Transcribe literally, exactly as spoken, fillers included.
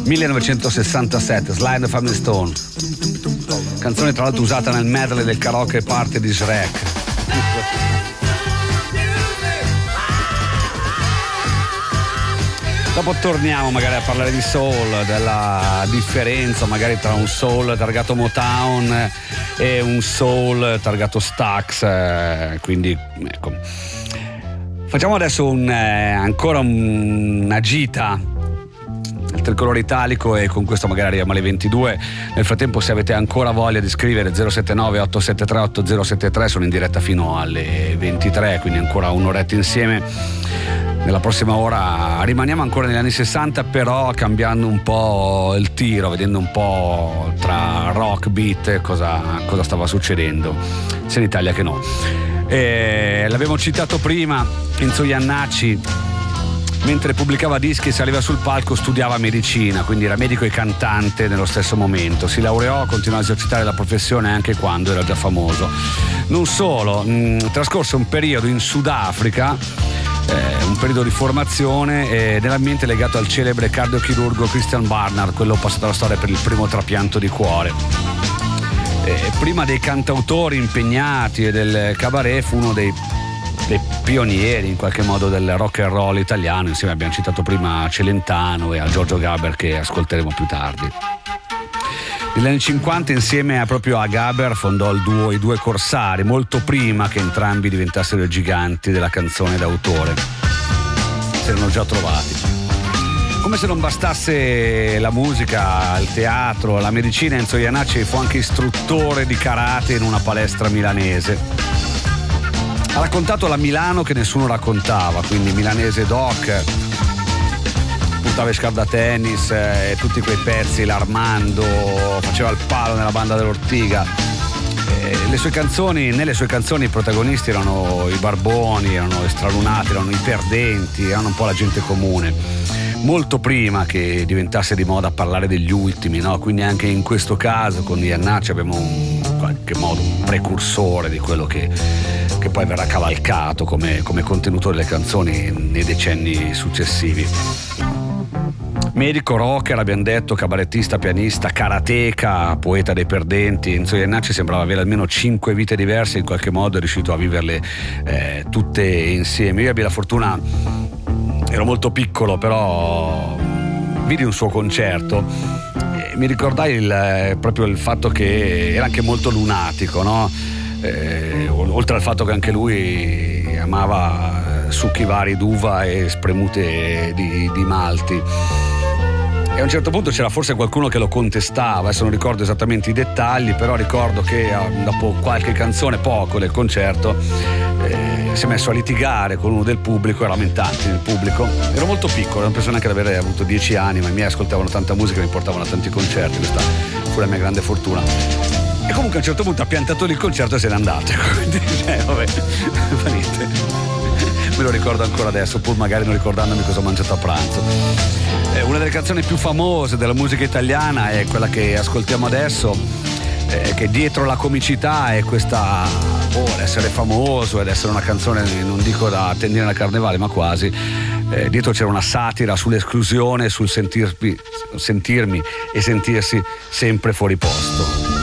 millenovecentosessantasette, Sly and the Family Stone, canzone tra l'altro usata nel medley del karaoke party di Shrek. Dopo torniamo magari a parlare di soul, della differenza magari tra un soul targato Motown e un soul targato Stax, eh, quindi ecco. Facciamo adesso un, eh, ancora un, una gita il tricolore italico e con questo magari arriviamo alle ventidue. Nel frattempo, se avete ancora voglia di scrivere, zero sette nove otto sette tre otto zero sette tre, sono in diretta fino alle ventitré, quindi ancora un'oretta insieme. Nella prossima ora rimaniamo ancora negli anni sessanta, però cambiando un po' il tiro, vedendo un po' tra rock, beat, cosa, cosa stava succedendo sia in Italia che no. E l'abbiamo citato prima, Enzo Jannacci, mentre pubblicava dischi e saliva sul palco, studiava medicina, quindi era medico e cantante nello stesso momento. Si laureò, continuò a esercitare la professione anche quando era già famoso. Non solo, mh, trascorse un periodo in Sudafrica, eh, un periodo di formazione eh, nell'ambiente legato al celebre cardiochirurgo Christian Barnard, quello passato alla storia per il primo trapianto di cuore. Eh, prima dei cantautori impegnati e del cabaret, fu uno dei dei pionieri in qualche modo del rock and roll italiano. Insieme abbiamo citato prima Celentano e a Giorgio Gaber, che ascolteremo più tardi. Negli anni cinquanta, insieme a, proprio a Gaber, fondò il duo I Due Corsari, molto prima che entrambi diventassero i giganti della canzone d'autore. Si erano già trovati. Come se non bastasse la musica, il teatro, la medicina, Enzo Jannacci fu anche istruttore di karate in una palestra milanese. Ha raccontato la Milano che nessuno raccontava, quindi milanese doc, puntava scarda tennis e eh, tutti quei pezzi, l'Armando, faceva il palo nella banda dell'Ortiga. Eh, le sue canzoni, nelle sue canzoni i protagonisti erano i barboni, erano i stralunati, erano i perdenti, erano un po' la gente comune. Molto prima che diventasse di moda parlare degli ultimi, no? Quindi anche in questo caso con Jannacci abbiamo un, in qualche modo un precursore di quello che, che poi verrà cavalcato come, come contenuto delle canzoni nei decenni successivi. Medico, rocker, abbiamo detto, cabarettista, pianista, karateka, poeta dei perdenti. Enzo Jannacci sembrava avere almeno cinque vite diverse, in qualche modo è riuscito a viverle eh, tutte insieme. Io ebbi la fortuna, ero molto piccolo, però vidi un suo concerto e mi ricordai il, proprio il fatto che era anche molto lunatico, no? Eh, oltre al fatto che anche lui amava succhi vari d'uva e spremute di, di malti. E a un certo punto c'era forse qualcuno che lo contestava, adesso non ricordo esattamente i dettagli, però ricordo che dopo qualche canzone, poco del concerto, eh, si è messo a litigare con uno del pubblico e a lamentarsi del pubblico. Ero molto piccolo, non penso neanche di avere avuto dieci anni, ma i miei ascoltavano tanta musica e mi portavano a tanti concerti, questa fu la mia grande fortuna. E comunque a un certo punto ha piantato il concerto e se n'è andato, quindi cioè, vabbè, fa niente. Me lo ricordo ancora adesso, pur magari non ricordandomi cosa ho mangiato a pranzo. Eh, una delle canzoni più famose della musica italiana è quella che ascoltiamo adesso, eh, che dietro la comicità è questa, oh, l'essere famoso ed essere una canzone, non dico da tendine al carnevale, ma quasi. Eh, dietro c'era una satira sull'esclusione, sul sentirmi, sentirmi e sentirsi sempre fuori posto.